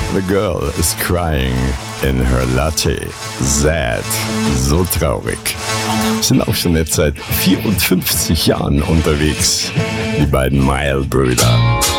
The girl is crying in her latte. Sad. So traurig. Sind auch schon jetzt seit 54 Jahren unterwegs, die beiden Mile-Brüder.